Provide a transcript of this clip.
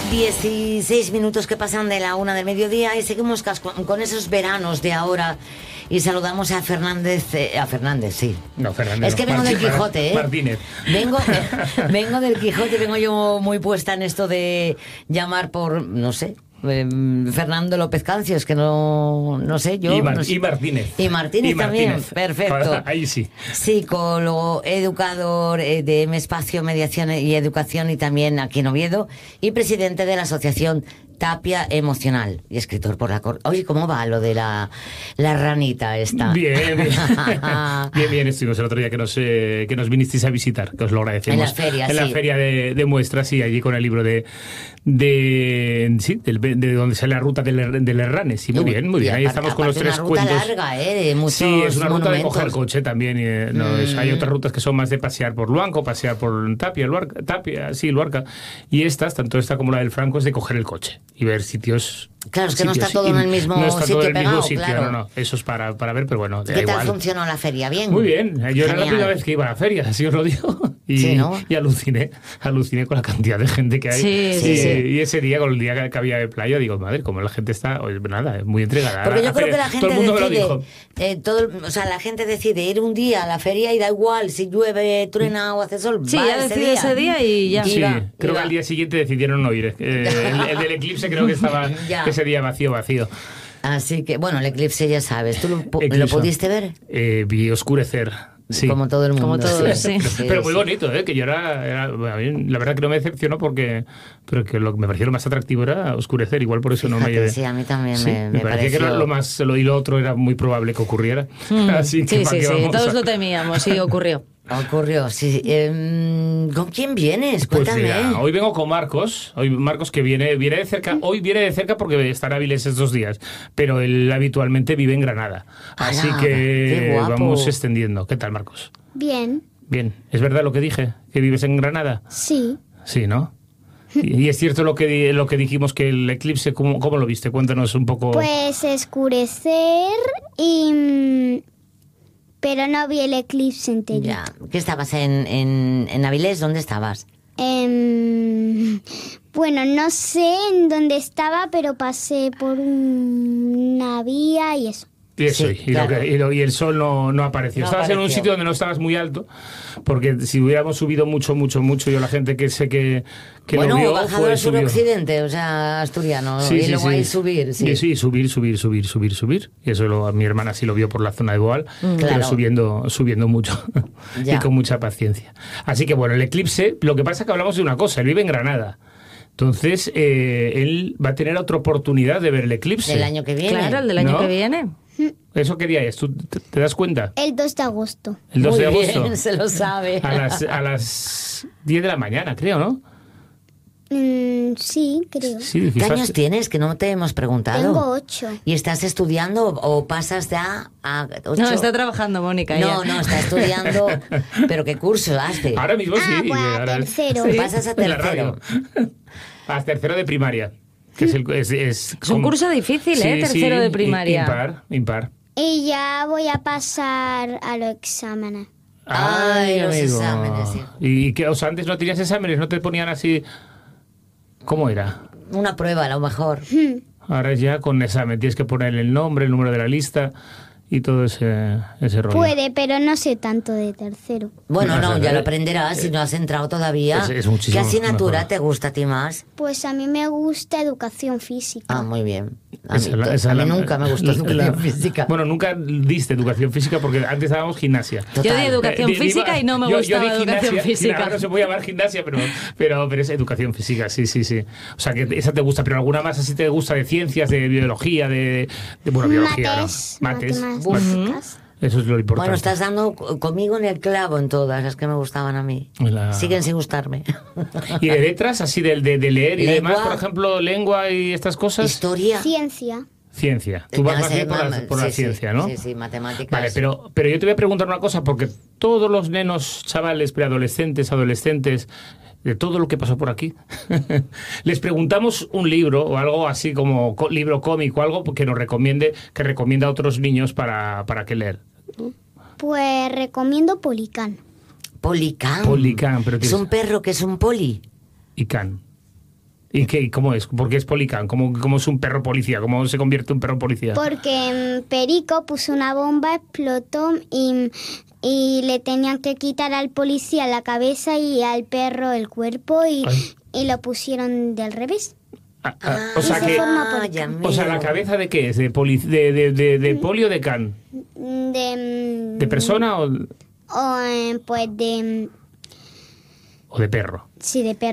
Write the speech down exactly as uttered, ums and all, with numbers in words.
dieciséis minutos que pasan de la una del mediodía y seguimos con, con esos veranos de ahora y saludamos a Fernández, eh, a Fernández, sí. No, Fernández. Es que no. vengo Martín, del Quijote, ¿eh? Martínez. Vengo, vengo del Quijote, vengo yo muy puesta en esto de llamar por, no sé, eh, Fernando López Cancio, es que no, no sé, yo... Y, Mar, no sé. y Martínez. Y Martínez, y también, Martínez. perfecto. Ahí sí. Psicólogo, educador eh, de M Espacio, Mediación y Educación y también aquí en Oviedo, y presidente de la asociación Tapia Emocional y escritor por la corte. Oye, ¿cómo va lo de la, la ranita esta? Bien, bien. bien, bien. Estuvimos el otro día que nos, eh, que nos vinisteis a visitar, que os lo agradecemos. En la feria, En sí. la feria de, de muestras, sí, allí con el libro de... de sí, del, de donde sale la ruta del, del Herranes. Sí, muy bien, muy bien. Ahí estamos con los tres cuentos. Es una ruta larga, ¿eh? De muchos sí, es una ruta monumentos. de coger el coche también. Y, eh, no, mm. es, hay otras rutas que son más de pasear por Luanco, pasear por Tapia, Luarca, Tapia, sí, Luarca. Y estas, tanto esta como la del Franco, es de coger el coche y ver sitios. Claro, es que no está sitios, todo en el mismo no está sitio todo en el pegado, mismo sitio, claro. no, no, eso es para, para ver, pero bueno, da ¿Qué tal igual. funcionó la feria? ¿Bien? Muy bien, yo Genial. era la primera vez que iba a la feria, así os lo digo, y, sí, ¿no? y aluciné, aluciné con la cantidad de gente que hay. Sí, y, sí, sí. y ese día, con el día que había de playa, digo, madre, como la gente está, oye, nada, muy entregada. Porque a yo creo feria. que la gente todo el mundo decide, me lo dijo. eh, todo, o sea, la gente decide ir un día a la feria y da igual si llueve, truena o hace sol. Sí, va ya ese decide día. ese día y ya. Y Sí, va, creo y que va. al día siguiente decidieron no ir. Eh, el, el del eclipse creo que estaba Ya. ese día vacío, vacío. Así que, bueno, el eclipse ya sabes. ¿Tú lo, pu- Eclipse. lo pudiste ver? Eh, vi oscurecer. Sí. Como todo el mundo. Como todos, sí. Pero muy sí. bonito, ¿eh? Que yo era, era a mí, la verdad que no me decepcionó porque, pero que lo que me pareció lo más atractivo era oscurecer, igual por eso no me Fíjate, llevé. sí, a mí también Sí, me, me parecía que era pareció- lo más, lo, y lo otro era muy probable que ocurriera. Mm, Así que sí, ¿para sí, qué sí, vamos todos a- lo temíamos, sí, ocurrió. Ocurrió, sí. Eh, ¿Con quién vienes? Pues Cuéntame. mira, hoy vengo con Marcos, hoy Marcos que viene, viene de cerca, hoy viene de cerca porque está en Avilés estos días, pero él habitualmente vive en Granada. Así ¡Hala! que ¡Qué guapo! vamos extendiendo. ¿Qué tal, Marcos? Bien, Bien, ¿es verdad lo que dije? ¿Que vives en Granada? sí. Sí, ¿no? Y, y es cierto lo que di- lo que dijimos, que el eclipse, ¿cómo, cómo lo viste? Cuéntanos un poco. Pues escurecer y... mm, pero no vi el eclipse entero. Ya. ¿Qué estabas en, en, en Avilés? ¿Dónde estabas? Em, bueno, no sé en dónde estaba, pero pasé por un- una vía y eso. Y eso, Sí, y, lo claro. que- y lo- y el sol no, no apareció. No estabas en un apareció. sitio donde no estabas muy alto, porque si hubiéramos subido mucho, mucho, mucho, yo la gente que sé que, que bueno, lo vio, bajado fue al subió. suroccidente, o sea, asturiano. Sí, y sí, luego sí. ahí subir, sí. Y sí, subir, subir, subir, subir, subir. Y eso lo, mi hermana sí lo vio por la zona de Boal, pero Claro. subiendo, subiendo mucho Ya. y con mucha paciencia. Así que bueno, el eclipse, lo que pasa es que hablamos de una cosa, él vive en Granada. Entonces, eh, él va a tener otra oportunidad de ver el eclipse. Del año que viene. Claro, el del año ¿No? que viene. ¿Eso qué día es? ¿Tú te, te das cuenta? El dos de agosto. El dos Muy de agosto. bien, se lo sabe. A las, a las diez de la mañana, creo, ¿no? Mm, sí, creo. Sí, ¿Qué quizás- años tienes? Que no te hemos preguntado. Tengo ocho. ¿Y estás estudiando o pasas ya a ocho? No, está trabajando Mónica. No, ya. no, está estudiando. ¿Pero qué curso hace? Ahora mismo sí. Ah, pues a ahora- tercero. Sí. Pasas a en la tercero. radio. A tercero de primaria. Que es, el, es, es, Es un curso difícil, ¿eh? Tercero de primaria. Impar, impar. Y ya voy a pasar a los exámenes. Ay, los exámenes, sí. ¿Y que, o sea, antes no tenías exámenes? ¿No te ponían así? ¿Cómo era? Una prueba, a lo mejor. Ahora ya con examen tienes que poner el nombre, el número de la lista y todo ese, ese rollo. Puede, pero no sé tanto de tercero. Bueno, No, no, no, ya eh, lo aprenderás si no has entrado todavía. es- es muchísimo ¿Qué asignatura mejor. te gusta a ti más? Pues a mí me gusta educación física. Ah, muy bien. A Esa mí, es la- to- esa a es mí la- nunca me gustó la- educación la- física. Bueno, nunca diste educación física porque antes dábamos gimnasia. Total. Yo di educación Eh, di- física di- y no me yo- gustaba yo di educación gimnasia, física. ahora no se puede llamar gimnasia, pero, pero, pero es educación física, sí, sí, sí. O sea, que esa te gusta, pero alguna más así te gusta de ciencias, de biología, de... de bueno, biología, Mates, ¿no? Mates. matemáticas. Eso es lo importante. Bueno, estás dando co- conmigo en el clavo en todas las que me gustaban a mí. La- Siguen sin gustarme. ¿Y de letras, así de, de, de leer y Lengua. demás, por ejemplo, lengua y estas cosas? Historia. Ciencia. Ciencia. Tú vas No más sé, bien por la, mamá, por la sí, sí, ciencia, ¿no? Sí, sí, matemáticas. Vale, pero, pero yo te voy a preguntar una cosa, porque todos los nenos, chavales, preadolescentes, adolescentes, de todo lo que pasó por aquí, les preguntamos un libro o algo así como co- libro cómico, algo que nos recomiende, que recomienda a otros niños para, para que leer. Pues recomiendo Policán. Policán. Policán, pero Es tienes- un perro que es un poli. Y can. ¿Y qué, cómo es? ¿Por qué es Policán? ¿Cómo, ¿Cómo es un perro policía? ¿Cómo se convierte en un perro policía? Porque mm, Perico puso una bomba, explotó y, y le tenían que quitar al policía la cabeza y al perro el cuerpo y, y lo pusieron del revés. Ah, ah, o sea y se que, forma ya Policán. me- o sea, ¿la cabeza de qué es? ¿De, poli, de, de, de, de poli o de can? De, mm, ¿De persona o, o, eh, pues de... o de perro? Sí, de perro.